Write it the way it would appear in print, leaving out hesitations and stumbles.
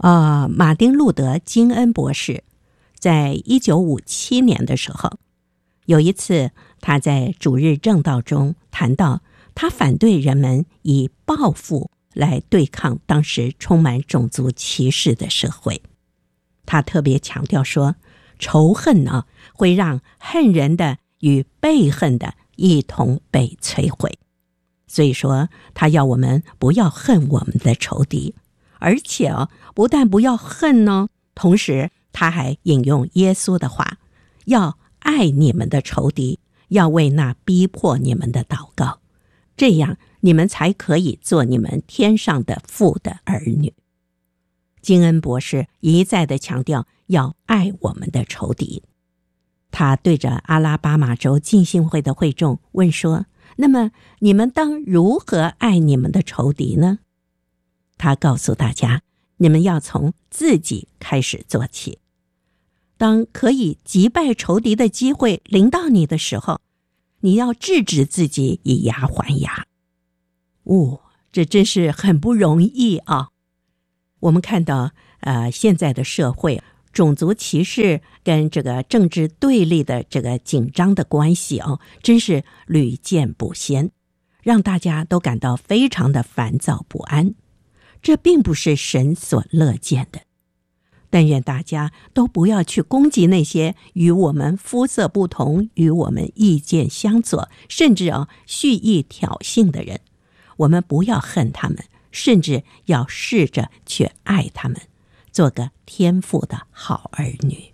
马丁·路德·金恩博士在1957年的时候，有一次他在主日正道中谈到，他反对人们以报复来对抗当时充满种族歧视的社会。他特别强调说，仇恨呢，会让恨人的与被恨的一同被摧毁。所以说，他要我们不要恨我们的仇敌，而且不但不要恨呢，同时他还引用耶稣的话，要爱你们的仇敌，要为那逼迫你们的祷告，这样你们才可以做你们天上的父的儿女。金恩博士一再地强调要爱我们的仇敌。他对着阿拉巴马州浸信会的会众问说，那么你们当如何爱你们的仇敌呢？他告诉大家，你们要从自己开始做起。当可以击败仇敌的机会临到你的时候，你要制止自己以牙还牙。这真是很不容易啊！我们看到现在的社会种族歧视跟这个政治对立的这个紧张的关系真是屡见不鲜，让大家都感到非常的烦躁不安。这并不是神所乐见的。但愿大家都不要去攻击那些与我们肤色不同、与我们意见相左，甚至蓄意挑衅的人。我们不要恨他们，甚至要试着去爱他们，做个天父的好儿女。